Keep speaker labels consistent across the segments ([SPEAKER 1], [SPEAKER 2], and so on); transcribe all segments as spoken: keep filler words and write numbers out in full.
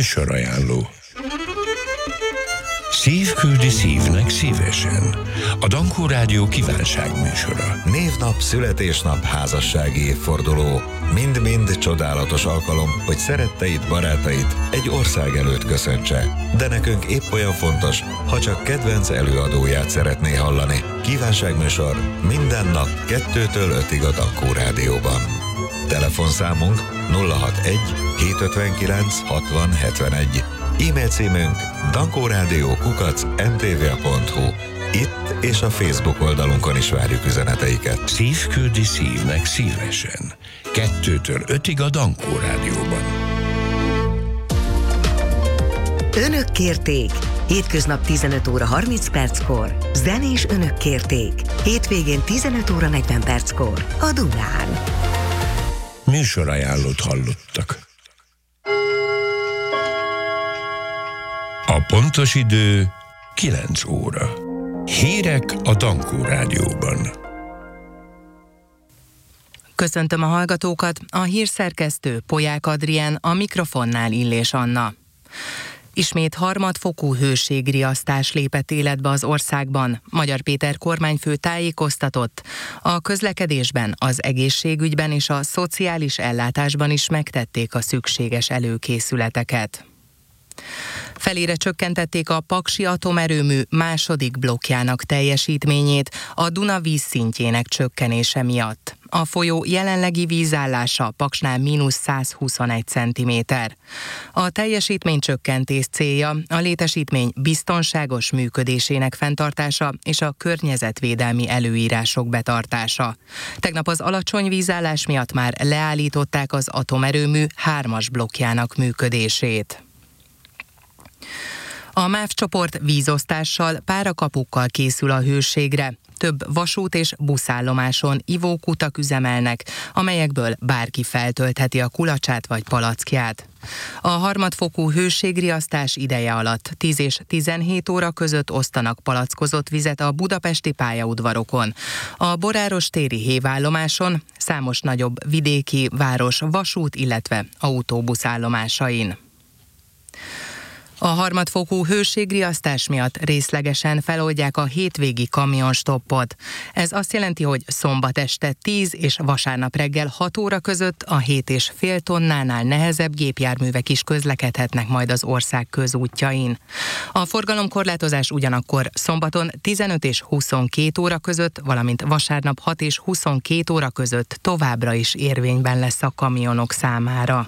[SPEAKER 1] Műsorajánló. Szív küldi szívnek szívesen. A Dankó Rádió kívánságműsora.
[SPEAKER 2] Névnap, születésnap, házassági évforduló. Mind-mind csodálatos alkalom, hogy szeretteid, barátaid egy ország előtt köszöntse. De nekünk épp olyan fontos, ha csak kedvenc előadóját szeretné hallani. Kívánságműsor minden nap kettőtől ötig a Dankó Rádióban. Telefonszámunk nulla hatvanegy hétszázötvenkilenc hatvan hetvenegy. E-mail címünk dankórádió kukac em té vé pont hu. Itt és a Facebook oldalunkon is várjuk üzeneteiket.
[SPEAKER 1] Szív küldi szívnek szívesen. Kettőtől ötig a Dankó Rádióban.
[SPEAKER 3] Önök kérték. Hétköznap tizenöt óra harminc perckor. Zenés önök kérték. Hétvégén tizenöt óra negyven perckor. A Dunán.
[SPEAKER 1] Műsorajánlót hallottak. A pontos idő kilenc óra. Hírek a Dankó Rádióban.
[SPEAKER 4] Köszöntöm a hallgatókat, a hírszerkesztő Polyák Adrián, a mikrofonnál Illés Anna. Ismét harmadfokú hőségriasztás lépett életbe az országban. Magyar Péter kormányfő tájékoztatott. A közlekedésben, az egészségügyben és a szociális ellátásban is megtették a szükséges előkészületeket. Felére csökkentették a Paksi atomerőmű második blokkjának teljesítményét a Duna vízszintjének csökkenése miatt. A folyó jelenlegi vízállása Paksnál mínusz száz huszonegy centiméter. A teljesítménycsökkentés célja a létesítmény biztonságos működésének fenntartása és a környezetvédelmi előírások betartása. Tegnap az alacsony vízállás miatt már leállították az atomerőmű hármas blokkjának működését. A MÁV csoport vízosztással, párakapukkal készül a hőségre. Több vasút és buszállomáson ivókutak üzemelnek, amelyekből bárki feltöltheti a kulacsát vagy palackját. A harmadfokú hőségriasztás ideje alatt tíz és tizenhét óra között osztanak palackozott vizet a budapesti pályaudvarokon. A Boráros téri hévállomáson, számos nagyobb vidéki város vasút, illetve autóbuszállomásain. A harmadfokú hőségriasztás miatt részlegesen feloldják a hétvégi kamionstoppot. Ez azt jelenti, hogy szombat este tíz és vasárnap reggel hat óra között a hét és fél tonnánál nehezebb gépjárművek is közlekedhetnek majd az ország közútjain. A forgalomkorlátozás ugyanakkor szombaton tizenöt és huszonkét óra között, valamint vasárnap hat és huszonkét óra között továbbra is érvényben lesz a kamionok számára.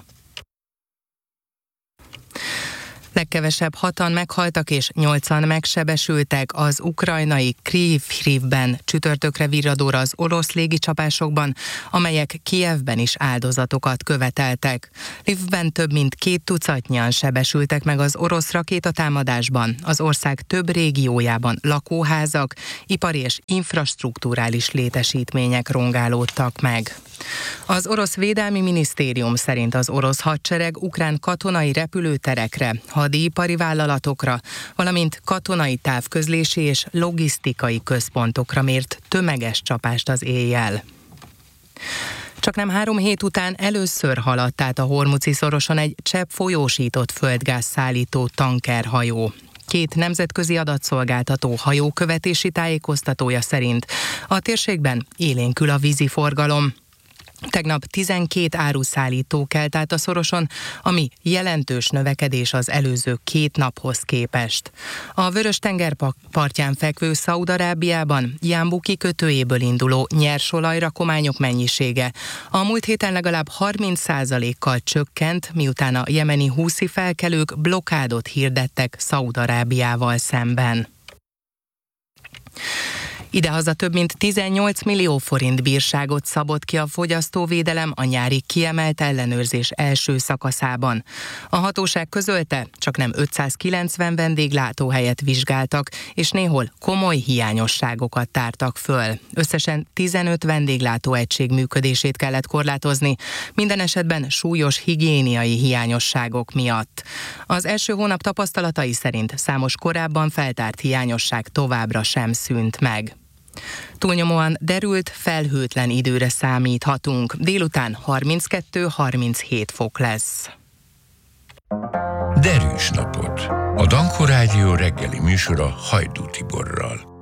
[SPEAKER 4] Legkevesebb hatan meghaltak és nyolcan megsebesültek az ukrajnai Kryvben csütörtökre virradóra az orosz légicsapásokban, amelyek Kijevben is áldozatokat követeltek. Lvivben több mint két tucatnyian sebesültek meg az orosz rakétatámadásban. Az ország több régiójában lakóházak, ipari és infrastrukturális létesítmények rongálódtak meg. Az orosz védelmi minisztérium szerint az orosz hadsereg ukrán katonai repülőterekre, hadipari vállalatokra, valamint katonai távközlési és logisztikai központokra mért tömeges csapást az éjjel. Csaknem három hét után először haladt át a Hormuzi szoroson egy csepp folyósított földgáz szállító tankerhajó. Két nemzetközi adatszolgáltató hajókövetési tájékoztatója szerint a térségben élénkül a vízi forgalom. Tegnap tizenkét áruszállító kelt át a szoroson, ami jelentős növekedés az előző két naphoz képest. A Vörös-tenger partján fekvő Szaúd-Arábiában Jánbu kikötőjéből induló nyersolajrakományok mennyisége a múlt héten legalább harminc százalékkal csökkent, miután a jemeni húszi felkelők blokkádot hirdettek Szaúd-Arábiával szemben. Idehaza több mint tizennyolc millió forint bírságot szabott ki a fogyasztóvédelem a nyári kiemelt ellenőrzés első szakaszában. A hatóság közölte, csaknem ötszázkilencven vendéglátóhelyet vizsgáltak, és néhol komoly hiányosságokat tártak föl. Összesen tizenöt vendéglátóegység működését kellett korlátozni, minden esetben súlyos higiéniai hiányosságok miatt. Az első hónap tapasztalatai szerint számos korábban feltárt hiányosság továbbra sem szűnt meg. Túlnyomóan derült, felhőtlen időre számíthatunk. Délután harminckettő-harminchét fok lesz.
[SPEAKER 1] derűs napot. A Dankó Rádió reggeli műsora Hajdú Tiborral.